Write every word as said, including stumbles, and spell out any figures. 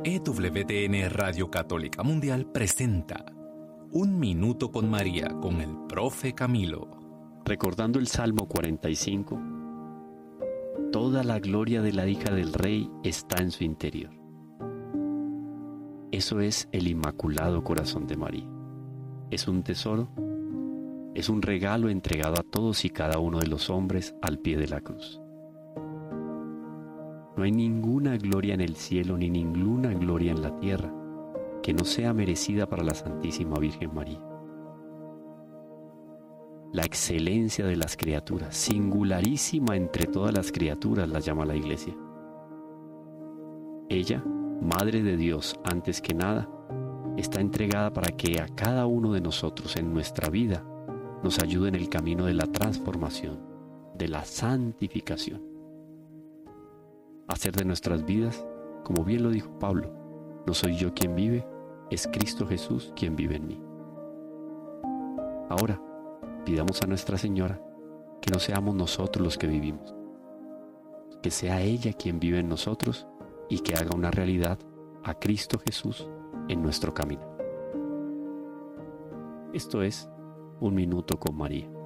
E W T N Radio Católica Mundial presenta Un Minuto con María con el Profe Camilo. Recordando el Salmo cuarenta y cinco, toda la gloria de la hija del rey está en su interior. Eso es el Inmaculado Corazón de María. Es un tesoro, es un regalo entregado a todos y cada uno de los hombres al pie de la cruz. No hay ninguna gloria en el cielo ni ninguna gloria en la tierra que no sea merecida para la Santísima Virgen María. La excelencia de las criaturas, singularísima entre todas las criaturas, la llama la Iglesia. Ella, Madre de Dios antes que nada, está entregada para que a cada uno de nosotros en nuestra vida nos ayude en el camino de la transformación, de la santificación. Hacer de nuestras vidas, como bien lo dijo Pablo, no soy yo quien vive, es Cristo Jesús quien vive en mí. Ahora, pidamos a Nuestra Señora que no seamos nosotros los que vivimos, que sea ella quien vive en nosotros y que haga una realidad a Cristo Jesús en nuestro camino. Esto es Un Minuto con María.